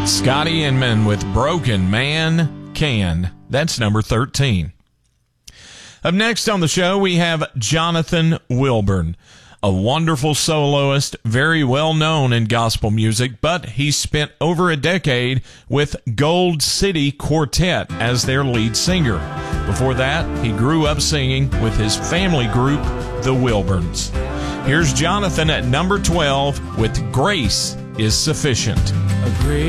Scotty Inman with Broken Man Can. That's number 13. Up next on the show, we have Jonathan Wilburn, a wonderful soloist, very well known in gospel music, but he spent over a decade with Gold City Quartet as their lead singer. Before that, he grew up singing with his family group, the Wilburns. Here's Jonathan at number 12 with Grace is Sufficient. A great